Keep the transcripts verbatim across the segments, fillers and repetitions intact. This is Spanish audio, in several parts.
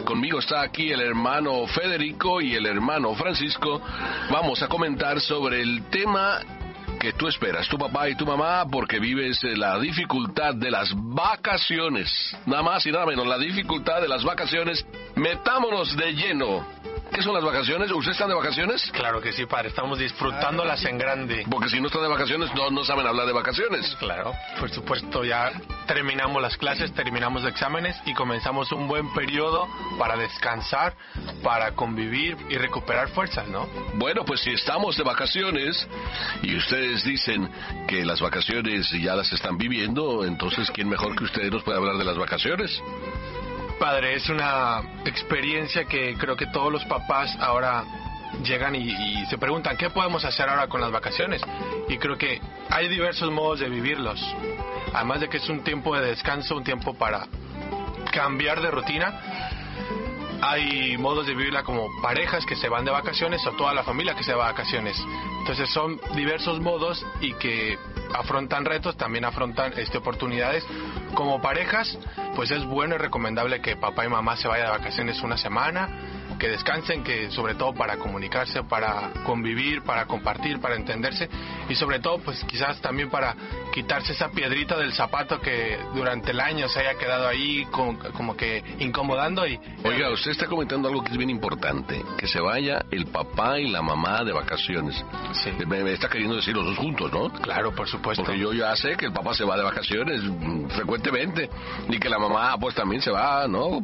conmigo está aquí el hermano Federico y el hermano Francisco. Vamos a comentar sobre el tema que tú esperas, tu papá y tu mamá, porque vives la dificultad de las vacaciones. Nada más y nada menos, la dificultad de las vacaciones. Metámonos de lleno. ¿Qué son las vacaciones? ¿Ustedes están de vacaciones? Claro que sí, padre. Estamos disfrutándolas en grande. Porque si no están de vacaciones, no, no saben hablar de vacaciones. Claro, por supuesto, ya terminamos las clases, terminamos los exámenes y comenzamos un buen periodo para descansar, para convivir y recuperar fuerzas, ¿no? Bueno, pues si estamos de vacaciones y ustedes dicen que las vacaciones ya las están viviendo, entonces ¿quién mejor que ustedes nos puede hablar de las vacaciones? Padre, es una experiencia que creo que todos los papás ahora llegan y, y se preguntan ¿qué podemos hacer ahora con las vacaciones? Y creo que hay diversos modos de vivirlos. Además de que es un tiempo de descanso, un tiempo para cambiar de rutina. Hay modos de vivirla como parejas que se van de vacaciones o toda la familia que se va de vacaciones. Entonces son diversos modos y que afrontan retos, también afrontan este, oportunidades. Como parejas, pues es bueno y recomendable que papá y mamá se vayan de vacaciones una semana, que descansen, que sobre todo para comunicarse, para convivir, para compartir, para entenderse y sobre todo pues quizás también para quitarse esa piedrita del zapato que durante el año se haya quedado ahí como, como que incomodando. Y oiga, usted está comentando algo que es bien importante, que se vaya el papá y la mamá de vacaciones. Sí. Me, me está queriendo decir los dos juntos, ¿no? Claro, por supuesto. Porque yo ya sé que el papá se va de vacaciones frecuentemente y que la mamá pues también se va, ¿no?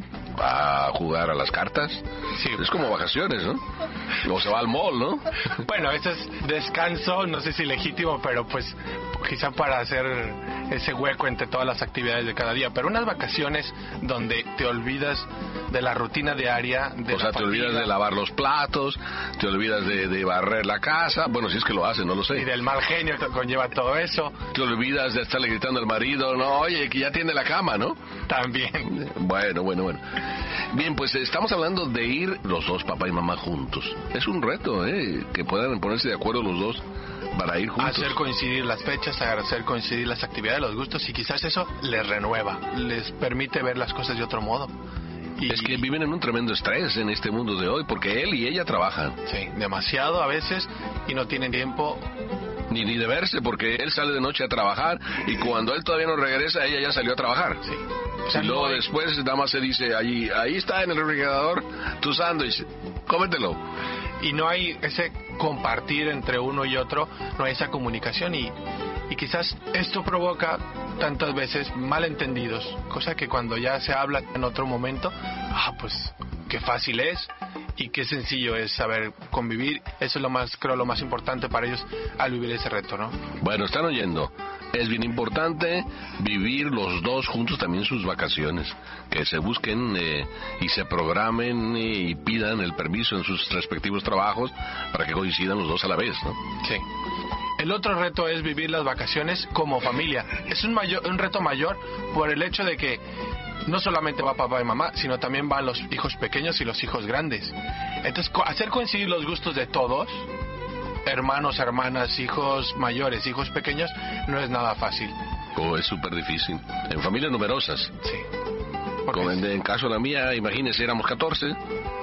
A jugar a las cartas. Sí. Es como vacaciones, ¿no? O se va al mall, ¿no? Bueno, eso es descanso, no sé si legítimo, pero pues quizá para hacer ese hueco entre todas las actividades de cada día. Pero unas vacaciones donde te olvidas de la rutina diaria, de o sea, la te olvidas de lavar los platos, te olvidas de, de barrer la casa, bueno, si es que lo hacen, no lo sé. Y del mal genio que conlleva todo eso. Te olvidas de estarle gritando al marido, no, oye, que ya tiene la cama, ¿no? También. Bueno, bueno, bueno. Bien, pues estamos hablando de ir los dos, papá y mamá, juntos. Es un reto, ¿eh? Que puedan ponerse de acuerdo los dos para ir juntos. Hacer coincidir las fechas, hacer coincidir las actividades, los gustos, y quizás eso les renueva, les permite ver las cosas de otro modo. Y es que viven en un tremendo estrés en este mundo de hoy, porque él y ella trabajan. Sí, demasiado a veces, y no tienen tiempo ni, ni de verse, porque él sale de noche a trabajar y cuando él todavía no regresa, ella ya salió a trabajar. Sí. O sea, y luego no hay... después nada más se dice, allí, ahí está en el refrigerador tu sándwich, cómetelo. Y no hay ese compartir entre uno y otro, no hay esa comunicación y, y quizás esto provoca tantas veces malentendidos, cosa que cuando ya se habla en otro momento, ah, pues qué fácil es y qué sencillo es saber convivir. Eso es lo más, creo, lo más importante para ellos al vivir ese reto, ¿no? Bueno, están oyendo. Es bien importante vivir los dos juntos también sus vacaciones, que se busquen eh, y se programen y pidan el permiso en sus respectivos trabajos para que coincidan los dos a la vez, ¿no? Sí. El otro reto es vivir las vacaciones como familia. Es un, mayor, un reto mayor por el hecho de que no solamente va papá y mamá, sino también van los hijos pequeños y los hijos grandes. Entonces, co- hacer coincidir los gustos de todos, hermanos, hermanas, hijos mayores, hijos pequeños, no es nada fácil. Oh, es súper difícil. En familias numerosas. Sí. Como en, en caso de la mía, imagínense, éramos catorce.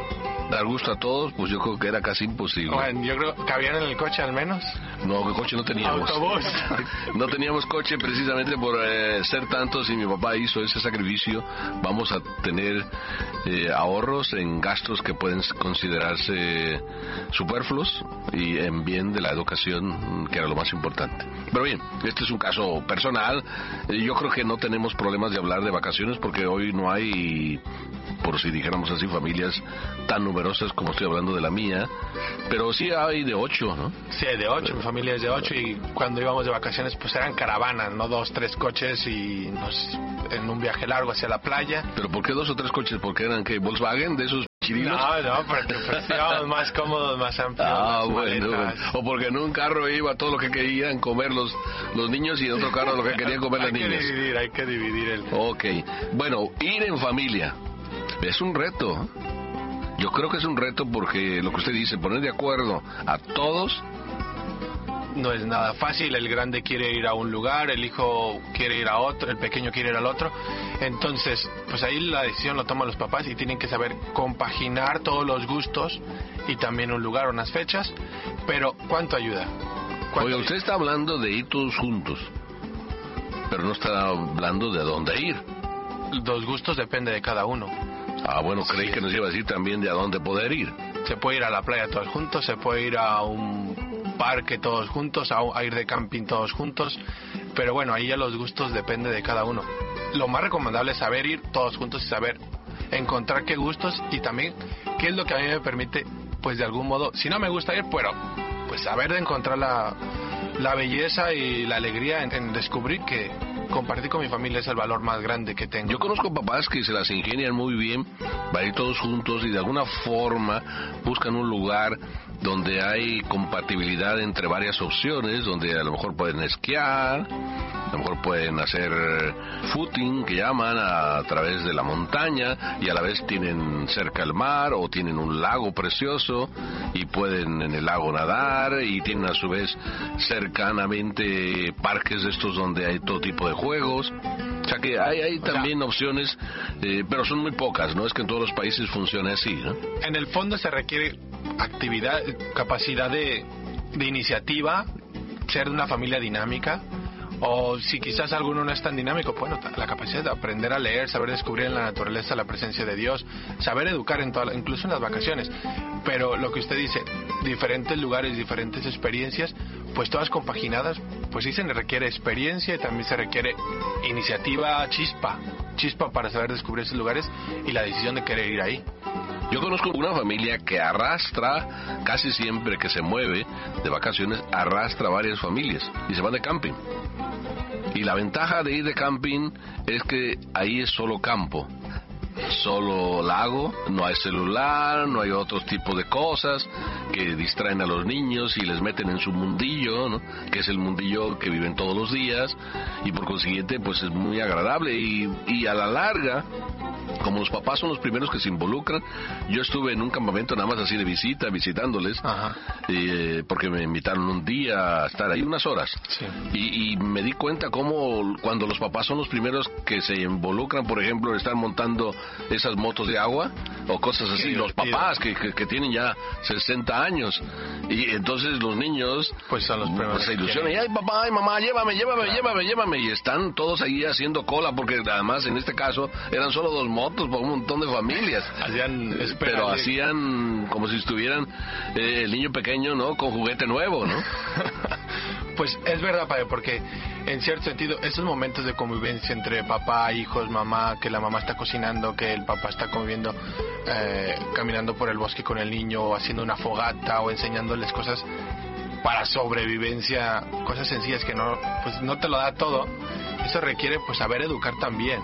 Dar gusto a todos, pues yo creo que era casi imposible. Bueno, yo creo que cabían en el coche al menos. No, que coche no teníamos. Autobús. No teníamos coche precisamente por eh, ser tantos y mi papá hizo ese sacrificio. Vamos a tener eh, ahorros en gastos que pueden considerarse superfluos y en bien de la educación, que era lo más importante. Pero bien, este es un caso personal. Yo creo que no tenemos problemas de hablar de vacaciones porque hoy no hay, por si dijéramos así, familias tan numerosas como estoy hablando de la mía, pero sí hay de ocho, ¿no? Sí, de ocho, mi familia es de ocho y cuando íbamos de vacaciones pues eran caravanas, ¿no? Dos, tres coches y nos, en un viaje largo hacia la playa. ¿Pero por qué dos o tres coches? ¿Porque eran que Volkswagen de esos chirinos? No, no, porque pues íbamos más cómodos, más amplios. Ah, bueno, bueno. O porque en un carro iba todo lo que querían comer los, los niños y en otro carro lo que querían comer las niñas. Hay que dividir, hay que dividir el... Ok, bueno, ir en familia es un reto. Yo creo que es un reto porque lo que usted dice, poner de acuerdo a todos no es nada fácil. El grande quiere ir a un lugar, el hijo quiere ir a otro, el pequeño quiere ir al otro. Entonces, pues ahí la decisión lo toman los papás y tienen que saber compaginar todos los gustos y también un lugar, unas fechas. Pero, ¿cuánto ayuda? ¿Cuánto Oye, ayuda? usted está hablando de ir todos juntos, pero no está hablando de a dónde ir. Los gustos depende de cada uno. Ah, bueno, creí Sí. que nos iba a decir también de a dónde poder ir. Se puede ir a la playa todos juntos, se puede ir a un parque todos juntos, a, a ir de camping todos juntos, pero bueno, ahí ya los gustos depende de cada uno. Lo más recomendable es saber ir todos juntos y saber encontrar qué gustos y también qué es lo que a mí me permite, pues de algún modo, si no me gusta ir, pero pues saber de encontrar la, la belleza y la alegría en, en descubrir que compartir con mi familia es el valor más grande que tengo. Yo conozco papás que se las ingenian muy bien para ir todos juntos y de alguna forma buscan un lugar donde hay compatibilidad entre varias opciones, donde a lo mejor pueden esquiar, a lo mejor pueden hacer footing, que llaman, a través de la montaña, y a la vez tienen cerca el mar o tienen un lago precioso y pueden en el lago nadar, y tienen a su vez cercanamente parques de estos donde hay todo tipo de juegos. O sea que hay, hay también o sea, opciones, eh, pero son muy pocas, ¿no? Es que en todos los países funciona así, ¿no? En el fondo se requiere actividad, capacidad de, de iniciativa, ser de una familia dinámica, o si quizás alguno no es tan dinámico, bueno, la capacidad de aprender a leer, saber descubrir en la naturaleza la presencia de Dios, saber educar en toda, incluso en las vacaciones. Pero lo que usted dice, diferentes lugares, diferentes experiencias, pues todas compaginadas, pues sí se requiere experiencia y también se requiere iniciativa, chispa, chispa para saber descubrir esos lugares y la decisión de querer ir ahí. Yo conozco una familia que arrastra, casi siempre que se mueve de vacaciones, arrastra varias familias y se van de camping. Y la ventaja de ir de camping es que ahí es solo campo, solo lago, no hay celular, no hay otro tipo de cosas que distraen a los niños y les meten en su mundillo, ¿no? Que es el mundillo que viven todos los días, y por consiguiente pues es muy agradable y, y a la larga, como los papás son los primeros que se involucran, yo estuve en un campamento nada más así de visita, visitándoles, eh, porque me invitaron un día a estar ahí unas horas, sí. y, y me di cuenta cómo cuando los papás son los primeros que se involucran, por ejemplo, están montando esas motos de agua o cosas así, sí, los papás que, que, que tienen ya sesenta años, y entonces los niños pues son los primeros pues, se ilusionan, y ay papá, ay mamá, llévame, llévame, claro. llévame, llévame, y están todos ahí haciendo cola, porque además en este caso eran solo dos motos para un montón de familias. Hacían pero hacían como si estuvieran eh, el niño pequeño, ¿no? Con juguete nuevo, ¿no? Pues es verdad, padre, porque en cierto sentido esos momentos de convivencia entre papá, hijos, mamá, que la mamá está cocinando, que el papá está conviviendo, eh, caminando por el bosque con el niño, o haciendo una fogata, o enseñándoles cosas para sobrevivencia, cosas sencillas que no, pues no te lo da todo. Eso requiere pues saber educar también.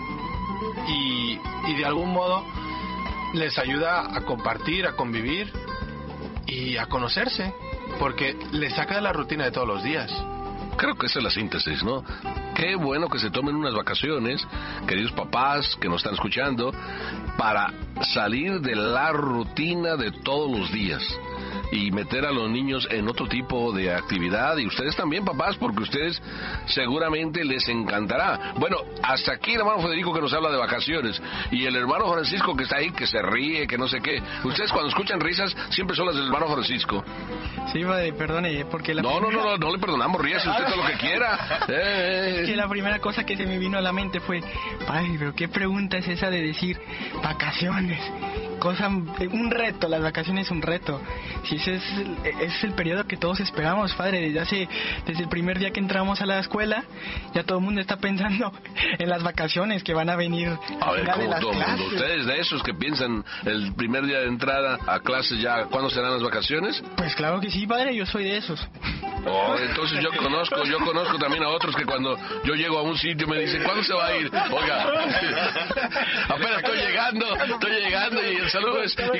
Y, y de algún modo les ayuda a compartir, a convivir y a conocerse, porque les saca de la rutina de todos los días. Creo que esa es la síntesis, ¿no? Qué bueno que se tomen unas vacaciones, queridos papás que nos están escuchando, para salir de la rutina de todos los días y meter a los niños en otro tipo de actividad, y ustedes también, papás, porque ustedes seguramente les encantará. Bueno, hasta aquí el hermano Federico que nos habla de vacaciones, y el hermano Francisco que está ahí, que se ríe, que no sé qué. Ustedes cuando escuchan risas siempre son las del hermano Francisco. Sí, padre, perdone, porque la no, primera... no, no, no, no le perdonamos, ríase usted todo lo que quiera. Eh, Es que la primera cosa que se me vino a la mente fue, padre, pero qué pregunta es esa de decir vacaciones. Cosa, un reto, las vacaciones es un reto. Si ese es, es el periodo que todos esperamos, padre, desde hace, desde el primer día que entramos a la escuela, ya todo el mundo está pensando en las vacaciones que van a venir. A ver, como todo el mundo, ustedes de esos que piensan el primer día de entrada a clases ya, ¿cuándo serán las vacaciones? Pues claro que sí, padre, yo soy de esos. Oh, entonces yo conozco, yo conozco también a otros que cuando yo llego a un sitio me dicen, ¿cuándo se va a ir? Oiga, apenas estoy llegando, estoy llegando y el saludo es...